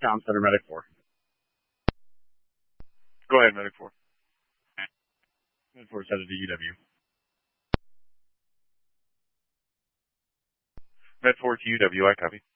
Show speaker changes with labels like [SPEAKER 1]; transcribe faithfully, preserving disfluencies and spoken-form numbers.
[SPEAKER 1] Town Center, Medic four.
[SPEAKER 2] Go ahead, Medic four.
[SPEAKER 1] Medic four is headed to U W.
[SPEAKER 2] Med four to U W, I copy.